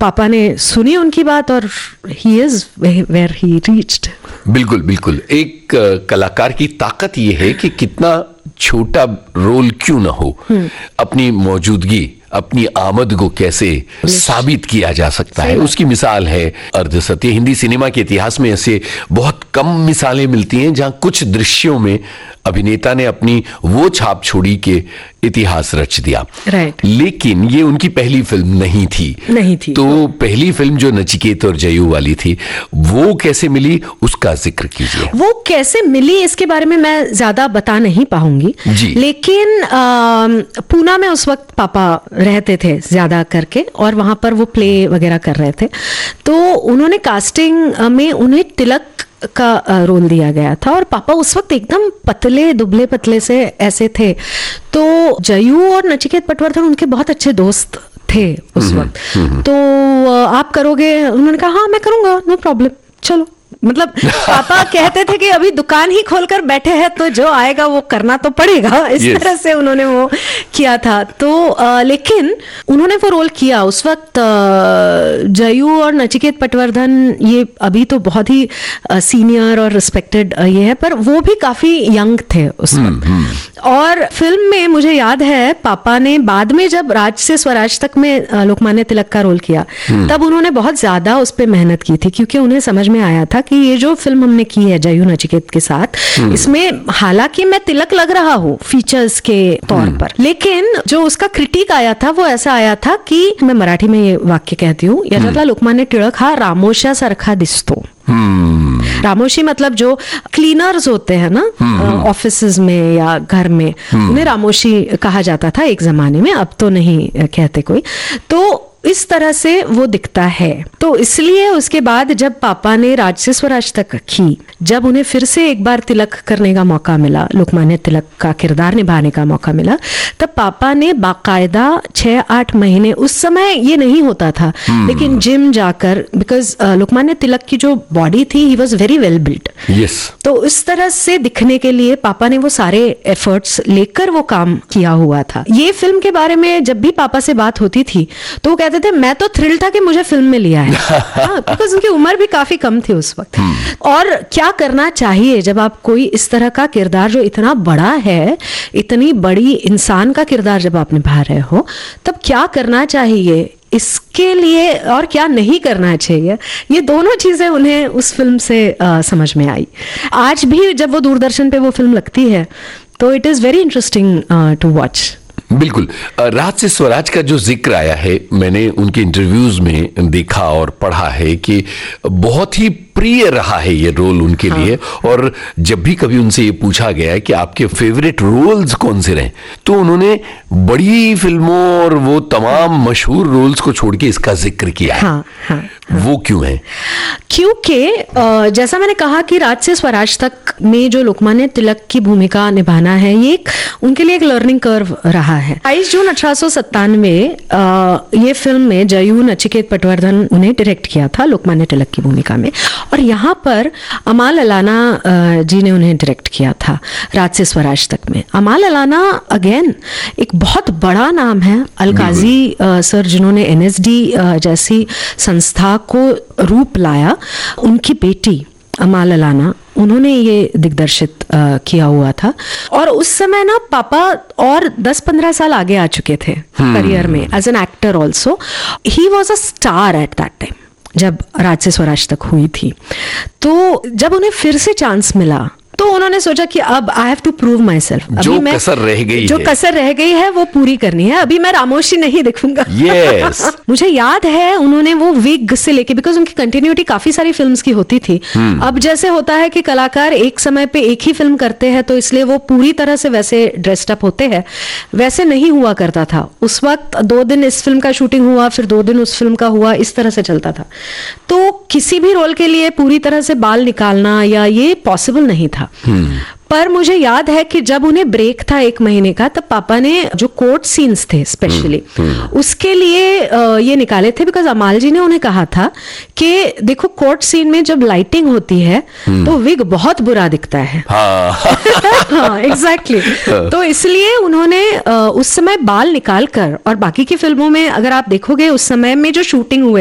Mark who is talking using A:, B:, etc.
A: पापा ने सुनी उनकी बात और he is where he reached.
B: बिल्कुल बिल्कुल। एक कलाकार की ताकत ये है कि कितना छोटा रोल क्यों ना हो, अपनी मौजूदगी, अपनी आमद को कैसे साबित किया जा सकता है, उसकी मिसाल है अर्धसत्य। हिंदी सिनेमा के इतिहास में ऐसे बहुत कम मिसालें मिलती हैं जहां कुछ दृश्यों में अभिनेता ने अपनी वो छाप छोड़ी कि इतिहास रच दिया। लेकिन ये उनकी पहली फिल्म नहीं थी। तो पहली फिल्म जो नचिकेत और जयू वाली थी, वो कैसे मिली, उसका जिक्र कीजिए।
A: वो कैसे मिली इसके बारे में मैं ज्यादा बता नहीं पाऊंगी, लेकिन पूना में उस वक्त पापा रहते थे ज्यादा करके, और वहां पर वो प्ले वगैरह कर रहे थे। तो उन्होंने कास्टिंग में उन्हें तिलक का रोल दिया गया था, और पापा उस वक्त एकदम पतले दुबले पतले से ऐसे थे। तो जयू और नचिकेत पटवर्धन उनके बहुत अच्छे दोस्त थे उस वक्त। तो आप करोगे, उन्होंने कहा हाँ मैं करूंगा, नो प्रॉब्लम, चलो। मतलब पापा कहते थे कि अभी दुकान ही खोलकर बैठे हैं तो जो आएगा वो करना तो पड़ेगा, इस तरह से उन्होंने वो किया था। तो लेकिन उन्होंने वो रोल किया उस वक्त। जयू और नचिकेत पटवर्धन ये अभी तो बहुत ही सीनियर और रिस्पेक्टेड ये है, पर वो भी काफी यंग थे उस वक्त। और फिल्म में मुझे याद है पापा ने बाद में जब राज से स्वराज तक में लोकमान्य तिलक का रोल किया, तब उन्होंने बहुत ज्यादा उस पर मेहनत की थी, क्योंकि उन्हें समझ में आया था कि ये जो फिल्म हमने की है जयू नचिकेत के साथ, इसमें हालांकि मैं तिलक लग रहा हूँ फीचर्स के तौर पर, लेकिन जो उसका क्रिटिक आया था वो ऐसा आया था कि, मैं मराठी में ये वाक्य कहती हूँ, याच्यातला लोकमान्य टिळक हा रामोशा सारखा दिसतो। रामोशी मतलब जो क्लीनर्स होते हैं ना ऑफिसेज में या घर में, उन्हें रामोशी कहा जाता था एक जमाने में, अब तो नहीं कहते कोई। तो इस तरह से वो दिखता है। तो इसलिए उसके बाद जब पापा ने राज से स्वराज तक की, जब उन्हें फिर से एक बार तिलक करने का मौका मिला, लोकमान्य तिलक का किरदार निभाने का मौका मिला, तब पापा ने बाकायदा 6-8 महीने, उस समय ये नहीं होता था, लेकिन जिम जाकर, बिकॉज लोकमान्य तिलक की जो बॉडी थी, he was very well built. तो इस तरह से दिखने के लिए पापा ने वो सारे एफर्ट्स लेकर वो काम किया हुआ था। ये फिल्म के बारे में जब भी पापा से बात होती थी तो वो कहते थे मैं तो थ्रिल था कि मुझे फिल्म में लिया है, बिकॉज उनकी उम्र भी काफी कम थी उस वक्त। और क्या करना चाहिए जब आप कोई इस तरह का किरदार जो इतना बड़ा है, इतनी बड़ी इंसान का किरदार जब आप निभा रहे हो, तब क्या करना चाहिए इसके लिए और क्या नहीं करना चाहिए, ये दोनों चीजें उन्हें उस फिल्म से समझ में आई। आज भी जब वो दूरदर्शन पे वो फिल्म लगती है तो it is very interesting to watch.
B: बिल्कुल। राज से स्वराज का जो जिक्र आया है, मैंने उनके इंटरव्यूज में देखा और पढ़ा है कि बहुत ही प्रिय रहा है ये रोल उनके लिए। और जब भी कभी उनसे ये पूछा गया है कि आपके फेवरेट रोल्स कौन से रहे, तो उन्होंने बड़ी फिल्मों और वो तमाम मशहूर रोल्स को छोड़ के इसका जिक्र किया है। वो क्यों है?
A: क्योंकि जैसा मैंने कहा कि राज से स्वराज तक में जो लोकमान्य तिलक की भूमिका निभाना है, ये उनके लिए एक लर्निंग कर्व रहा है। 22 जून 1897 ये फिल्म में जयू नचिकेत पटवर्धन उन्हें डायरेक्ट किया था लोकमान्य तिलक की भूमिका में, और यहाँ पर अमाल अलाना जी ने उन्हें डायरेक्ट किया था राज से स्वराज तक में। अमाल अलाना अगेन एक बहुत बड़ा नाम है, अलकाजी सर जिन्होंने NSD जैसी संस्था को रूप लाया, उनकी बेटी अमाल अलाना, उन्होंने ये दिग्दर्शित किया हुआ था। और उस समय ना पापा और 10-15 साल आगे आ चुके थे करियर में, as an actor also. He was a star at that time जब राज से स्वराज तक हुई थी। तो जब उन्हें फिर से चांस मिला तो उन्होंने सोचा कि अब I have to prove my self.
B: जो कसर रह गई है वो पूरी करनी है, अभी मैं रामोशी नहीं दिखूंगा।
A: yes. मुझे याद है उन्होंने वो विग से लेके, बिकॉज उनकी कंटिन्यूटी काफी सारी फिल्म्स की होती थी। अब जैसे होता है कि कलाकार एक समय पे एक ही फिल्म करते हैं तो इसलिए वो पूरी तरह से वैसे ड्रेस्ड अप होते हैं, वैसे नहीं हुआ करता था। उस वक्त 2 दिन इस फिल्म का शूटिंग हुआ, फिर 2 दिन उस फिल्म का हुआ, इस तरह से चलता था। तो किसी भी रोल के लिए पूरी तरह से बाल निकालना या ये पॉसिबल नहीं था। पर मुझे याद है कि जब उन्हें ब्रेक था 1 महीने का, तब पापा ने जो कोर्ट सीन्स थे स्पेशली उसके लिए ये निकाले थे, बिकॉज अमाल जी ने उन्हें कहा था कि देखो कोर्ट सीन में जब लाइटिंग होती है तो विग बहुत बुरा दिखता है। हाँ एग्जैक्टली। तो इसलिए उन्होंने उस समय बाल निकाल कर, और बाकी की फिल्मों में अगर आप देखोगे उस समय में जो शूटिंग हुए